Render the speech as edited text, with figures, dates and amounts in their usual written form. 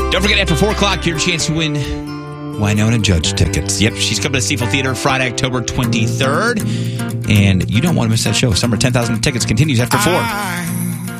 Don't forget, after 4 o'clock, your chance to win Wynonna Judge tickets. Yep, she's coming to Stifel Theater Friday, October 23rd. And you don't want to miss that show. Summer 10,000 tickets continues after 4.